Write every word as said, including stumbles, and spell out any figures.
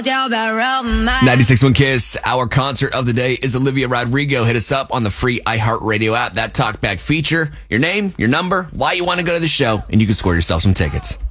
ninety-six point one Kiss, our concert of the day is Olivia Rodrigo. Hit us up on the free iHeartRadio app, that talkback feature, your name, your number, why you want to go to the show, and you can score yourself some tickets.